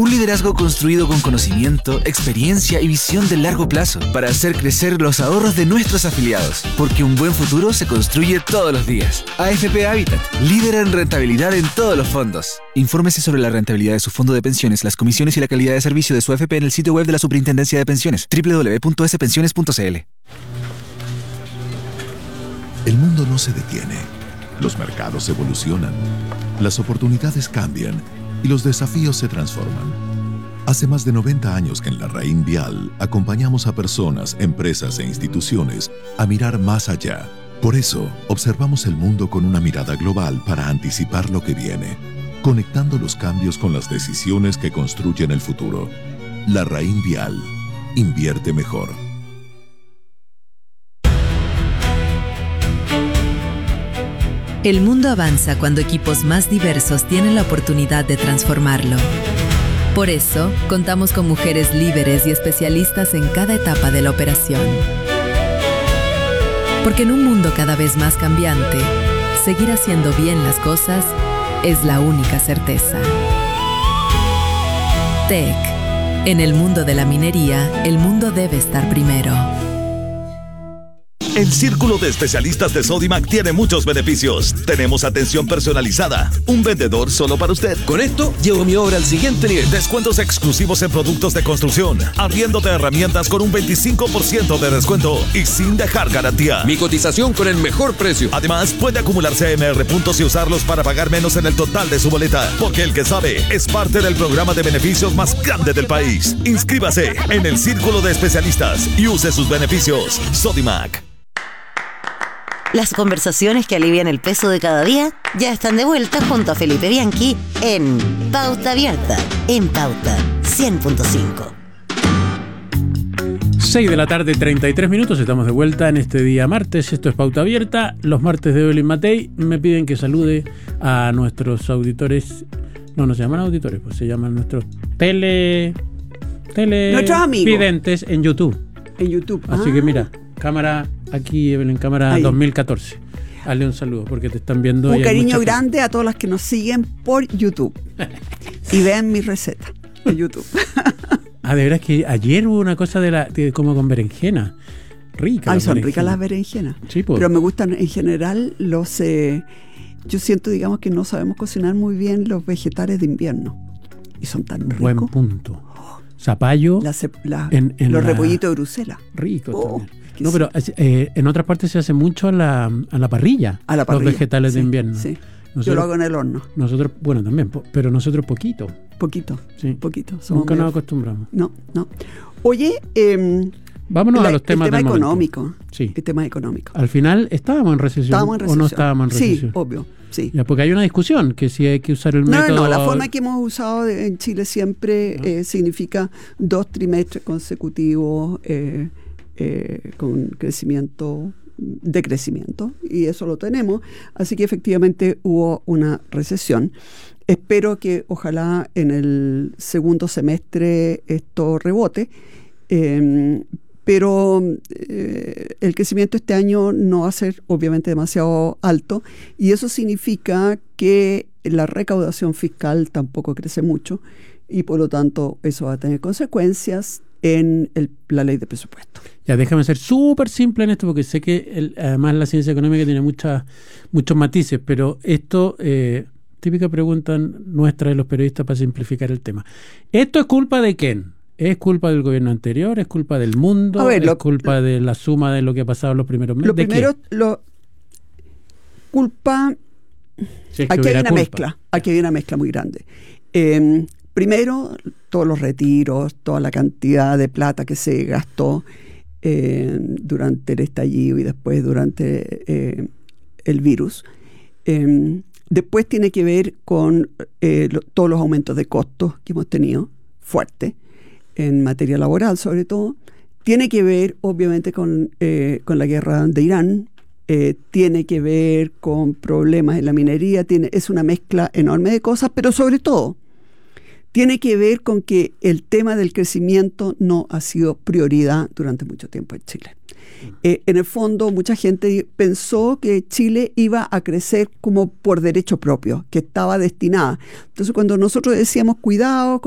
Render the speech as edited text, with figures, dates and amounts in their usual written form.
Un liderazgo construido con conocimiento, experiencia y visión de largo plazo para hacer crecer los ahorros de nuestros afiliados. Porque un buen futuro se construye todos los días. AFP Habitat, líder en rentabilidad en todos los fondos. Infórmese sobre la rentabilidad de su fondo de pensiones, las comisiones y la calidad de servicio de su AFP en el sitio web de la Superintendencia de Pensiones, www.spensiones.cl. El mundo no se detiene. Los mercados evolucionan. Las oportunidades cambian y los desafíos se transforman. Hace más de 90 años que en Larraín Vial acompañamos a personas, empresas e instituciones a mirar más allá. Por eso, observamos el mundo con una mirada global para anticipar lo que viene, conectando los cambios con las decisiones que construyen el futuro. Larraín Vial. Invierte mejor. El mundo avanza cuando equipos más diversos tienen la oportunidad de transformarlo. Por eso, contamos con mujeres líderes y especialistas en cada etapa de la operación. Porque en un mundo cada vez más cambiante, seguir haciendo bien las cosas es la única certeza. TEC. En el mundo de la minería, el mundo debe estar primero. El Círculo de Especialistas de Sodimac tiene muchos beneficios. Tenemos atención personalizada, un vendedor solo para usted. Con esto, llevo mi obra al siguiente nivel. Descuentos exclusivos en productos de construcción, arriendo de herramientas con un 25% de descuento y sin dejar garantía. Mi cotización con el mejor precio. Además, puede acumularse AMR puntos y usarlos para pagar menos en el total de su boleta. Porque el que sabe es parte del programa de beneficios más grande del país. Inscríbase en el Círculo de Especialistas y use sus beneficios. Sodimac. Las conversaciones que alivian el peso de cada día ya están de vuelta junto a Felipe Bianchi en Pauta Abierta, en Pauta 100.5. 6 de la tarde, 33 minutos, estamos de vuelta en este día martes. Esto es Pauta Abierta. Los martes de Evelyn Matei me piden que salude a nuestros auditores. No se llaman auditores, pues se llaman nuestros nuestros amigos videntes en YouTube. En YouTube. Así que mira, cámara aquí, Evelyn, cámara ahí. 2014. Hazle un saludo porque te están viendo. Un cariño grande a todas las que nos siguen por YouTube y vean mi receta en YouTube. De veras que ayer hubo una cosa como con berenjena. Rica. Son ricas las berenjenas. Sí, pues. Pero me gustan en general los... yo siento, digamos, que no sabemos cocinar muy bien los vegetales de invierno. Y son tan ricos. Buen punto. Zapallo. Los repollitos de Bruselas. Rico también. No, pero en otras partes se hace mucho a la parrilla. A la parrilla. Los vegetales de invierno. Sí. Yo lo hago en el horno. Nosotros, bueno, también, pero nosotros poquito. Sí. Poquito. Nunca nos acostumbramos. No. Oye, vámonos a los temas del momento. Económico. Sí. El tema económico. Al final, ¿estábamos en recesión o no estábamos en recesión? Sí, obvio. Sí. Ya, porque hay una discusión que si hay que usar el método... No, la forma que hemos usado en Chile siempre significa 2 trimestres consecutivos con decrecimiento, y eso lo tenemos, así que efectivamente hubo una recesión. Espero que ojalá en el segundo semestre esto rebote, pero el crecimiento este año no va a ser obviamente demasiado alto, y eso significa que la recaudación fiscal tampoco crece mucho, y por lo tanto eso va a tener consecuencias en la ley de presupuesto. Ya, déjame ser súper simple en esto, porque sé que además la ciencia económica tiene muchos matices, pero esto, típica pregunta nuestra de los periodistas para simplificar el tema. ¿Esto es culpa de quién? ¿Es culpa del gobierno anterior? ¿Es culpa del mundo? ¿Es culpa de la suma de lo que ha pasado en los primeros meses? Culpa... Si es que aquí hay una culpa. mezcla. Aquí hay una mezcla muy grande. Primero, todos los retiros, toda la cantidad de plata que se gastó durante el estallido y después durante el virus. Después tiene que ver con todos los aumentos de costos que hemos tenido, fuertes, en materia laboral sobre todo. Tiene que ver, obviamente, con la guerra de Irán. Tiene que ver con problemas en la minería. Es una mezcla enorme de cosas, pero sobre todo tiene que ver con que el tema del crecimiento no ha sido prioridad durante mucho tiempo en Chile. En el fondo, mucha gente pensó que Chile iba a crecer como por derecho propio, que estaba destinada. Entonces, cuando nosotros decíamos cuidado